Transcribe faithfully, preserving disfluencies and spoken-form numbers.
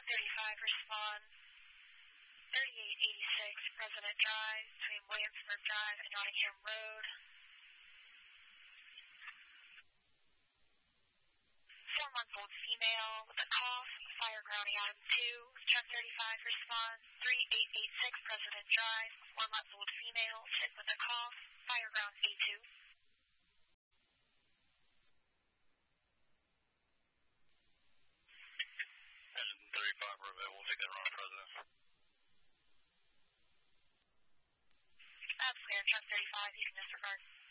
Truck thirty-five, respond. thirty-eight eighty-six President Drive between Williamsburg Drive and Nottingham Road. Four-month-old female with a cough, fire grounding item two. Truck thirty-five, respond. thirty-eight eighty-six President Drive, four-month-old female, sick with a cough, fire ground A two. Engine thirty-five, we're available. We'll take that around, President. That's clear. Truck thirty-five, you can disregard.